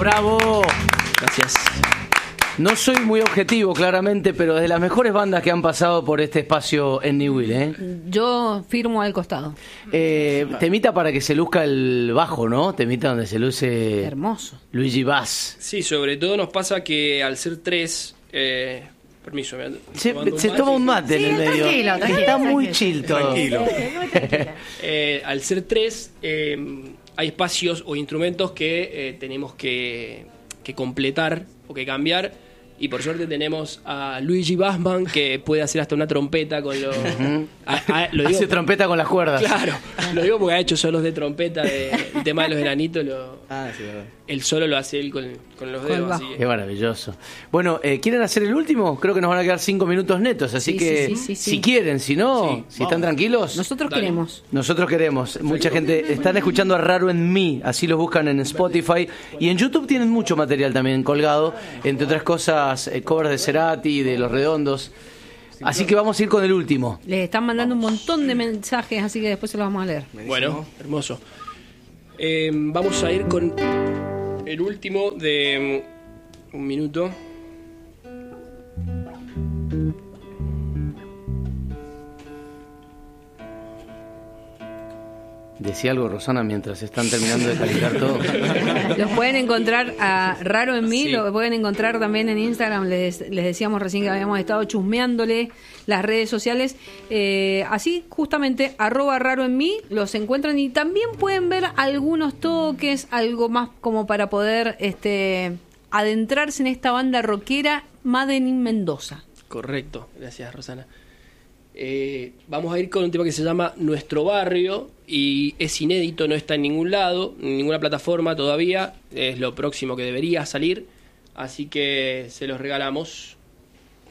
bravo. Gracias. No soy muy objetivo, claramente, pero de las mejores bandas que han pasado por este espacio en New Will, ¿eh? Yo firmo al costado. Temita para que se luzca el bajo, ¿no? Temita donde se luce... Hermoso. Luigi Bass. Sí, sobre todo nos pasa que al ser 3... permiso, Se toma un mate en el medio. Tranquilo, Está muy chill todo. Tranquilo. al ser 3, hay espacios o instrumentos que tenemos que completar o que cambiar. Y por suerte tenemos a Luigi Bassman, que puede hacer hasta una trompeta con los... lo digo, Hace trompeta con las cuerdas. Claro, lo digo porque ha hecho solos de trompeta, el tema de los enanitos, Sí, verdad. el solo lo hace él con los dedos. bajo. Así Qué maravilloso. Bueno, ¿quieren hacer el último? Creo que nos van a quedar 5 minutos netos, así Sí, que sí. si quieren, si no, si están tranquilos. Nosotros Dale. queremos. Nosotros queremos. Mucha gente están escuchando a Raro en Mí, así los buscan en Spotify. Y en YouTube tienen mucho material también colgado, entre otras cosas, covers de Cerati, de Los Redondos. Así que vamos a ir con el último. Les están mandando un montón de mensajes, así que después se los vamos a leer. Bueno, hermoso. Vamos a ir con el último de un minuto. Decía algo, Rosana, mientras están terminando de calibrar todo. Los pueden encontrar a Raro en Mí, Sí. lo pueden encontrar también en Instagram. Les decíamos recién que habíamos estado chusmeándole las redes sociales. Así, justamente, @Raro en Mí, los encuentran y también pueden ver algunos toques, algo más como para poder adentrarse en esta banda rockera Made in Mendoza. Correcto, gracias Rosana. Vamos a ir con un tema que se llama Nuestro Barrio y es inédito, no está en ningún lado, en ninguna plataforma todavía, es lo próximo que debería salir, así que se los regalamos.